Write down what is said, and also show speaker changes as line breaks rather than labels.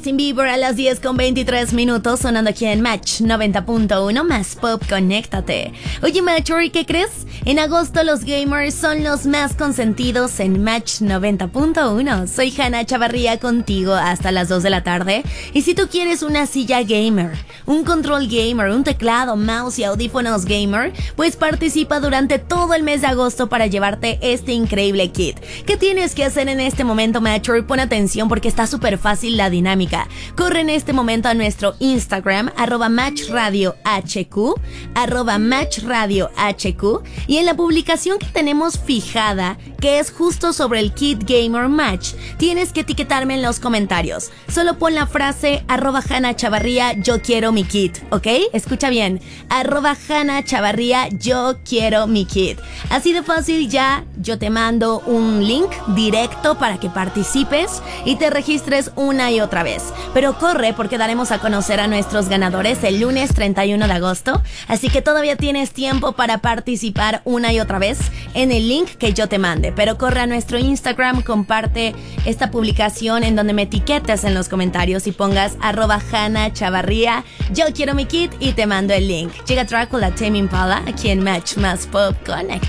Justin Bieber a las 10:23 sonando aquí en Match 90.1 más Pop, conéctate. Oye, Matcher, ¿qué crees? En agosto los gamers son los más consentidos en Match 90.1. Soy Hanna Chavarría contigo hasta las 2 de la tarde. Y si tú quieres una silla gamer, un control gamer, un teclado, mouse y audífonos gamer, pues participa durante todo el mes de agosto para llevarte este increíble kit. ¿Qué tienes que hacer en este momento, Matcher? Pon atención porque está súper fácil la dinámica. Corre en este momento a nuestro Instagram, @MatchRadioHQ, @MatchRadioHQ, y en la publicación que tenemos fijada, que es justo sobre el kit Gamer Match, tienes que etiquetarme en los comentarios. Solo pon la frase @Hanna Chavarría, yo quiero mi kit, ¿ok? Escucha bien, @Hanna Chavarría, yo quiero mi kit. Así de fácil ya, yo te mando un link directo para que participes y te registres una y otra vez. Pero corre porque daremos a conocer a nuestros ganadores el lunes 31 de agosto, así que todavía tienes tiempo para participar una y otra vez en el link que yo te mande. Pero corre a nuestro Instagram, comparte esta publicación en donde me etiquetes en los comentarios y pongas @Hanna Chavarría, yo quiero mi kit, y te mando el link. Llega Dracula, Tame Impala, aquí en Match más Pop Connect.